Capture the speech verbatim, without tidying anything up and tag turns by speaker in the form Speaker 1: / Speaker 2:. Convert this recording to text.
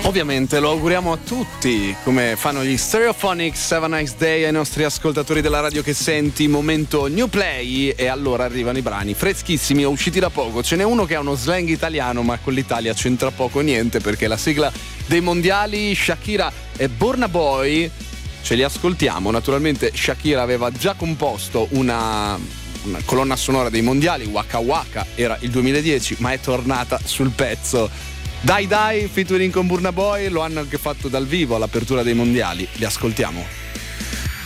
Speaker 1: Ovviamente lo auguriamo a tutti, come fanno gli Stereophonics. Have a nice day ai nostri ascoltatori della radio che senti. Momento New Play, e allora arrivano i brani freschissimi, usciti da poco. Ce n'è uno che ha uno slang italiano, ma con l'Italia c'entra poco niente, perché la sigla dei mondiali, Shakira e Burna Boy, ce li ascoltiamo. Naturalmente Shakira aveva già composto una, una colonna sonora dei mondiali, Waka Waka, era il duemiladieci, ma è tornata sul pezzo. Dai Dai featuring con Burna Boy, lo hanno anche fatto dal vivo all'apertura dei mondiali. Li ascoltiamo.